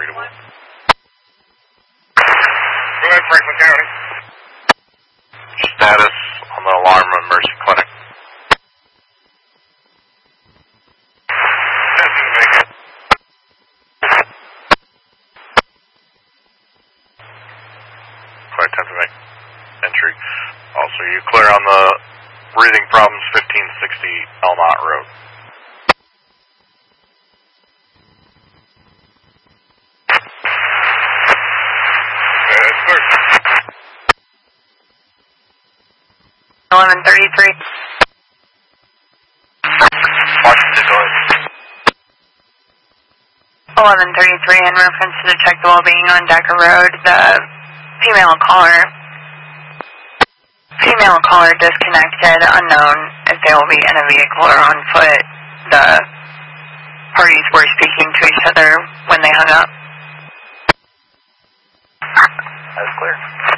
readable. Go ahead, Franklin County. Status on the alarm at Mercy Clinic. Quite time to make entry. Also, you clear on the breathing problems 1560 Elmont Road. Clear. 1133. Washington, go ahead. 1133 in reference to the check the well-being on Decker Road, the female caller disconnected, unknown if they will be in a vehicle or on foot. The parties were speaking to each other when they hung up. That's clear.